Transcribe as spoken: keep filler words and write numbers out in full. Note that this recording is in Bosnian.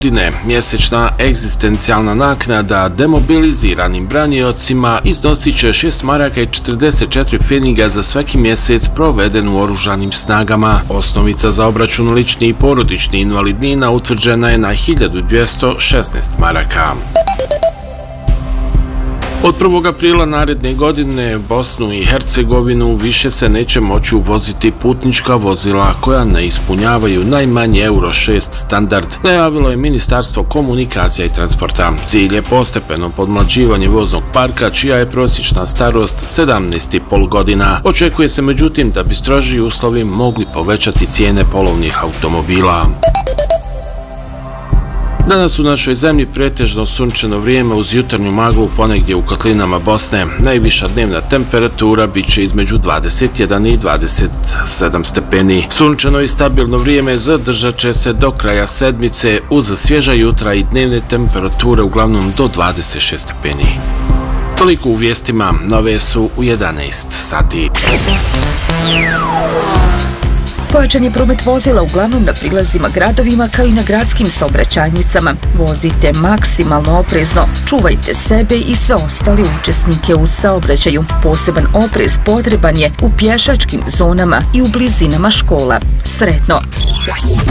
godine. Mjesečna egzistencijalna naknada demobiliziranim braniocima iznosit će šest maraka i četrdeset četiri pfeniga za svaki mjesec proveden u oružanim snagama. Osnovica za obračun ličnih i porodičnih invalidnina utvrđena je na hiljadu dvjesto šesnaest maraka. Od prvog aprila naredne godine Bosnu i Hercegovinu više se neće moći uvoziti putnička vozila koja ne ispunjavaju najmanje euro šest standard, najavilo je Ministarstvo komunikacija i transporta. Cilj je postepeno podmlađivanje voznog parka čija je prosječna starost sedamnaest i pol godina. Očekuje se međutim da bi strožiji uslovi mogli povećati cijene polovnih automobila. Danas u našoj zemlji pretežno sunčano vrijeme uz jutarnju maglu ponegdje u kotlinama Bosne. Najviša dnevna temperatura bit će između dvadeset jedan i dvadeset sedam stepeni. Sunčano i stabilno vrijeme zadržat će se do kraja sedmice uz svježa jutra i dnevne temperature uglavnom do dvadeset šest stepeni. Toliko u vijestima, nove su u jedanaest sati. Pojačan je promet vozila uglavnom na prilazima gradovima kao i na gradskim saobraćajnicama. Vozite maksimalno oprezno, čuvajte sebe i sve ostale učesnike u saobraćaju. Poseban oprez potreban je u pješačkim zonama i u blizinama škola. Sretno!